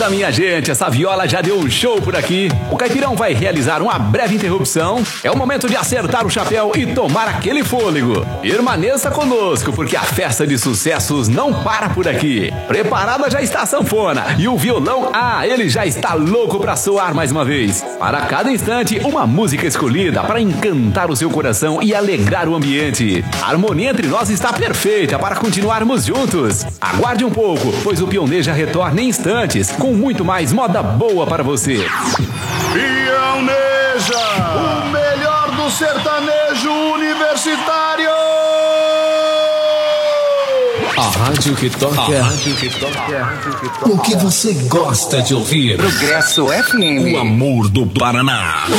Eita, minha gente, essa viola já deu um show por aqui. O Caipirão vai realizar uma breve interrupção. É o momento de acertar o chapéu e tomar aquele fôlego. Permaneça conosco, porque a festa de sucessos não para por aqui. Preparada já está a sanfona e o violão, ele já está louco pra soar mais uma vez. Para cada instante, uma música escolhida para encantar o seu coração e alegrar o ambiente. A harmonia entre nós está perfeita para continuarmos juntos. Aguarde um pouco, pois o Pioneja retorna em instantes com muito mais moda boa para você. Pioneja, o melhor do sertanejo universitário. A rádio que toca, o que você gosta de ouvir. Progresso FM. O amor do Paraná.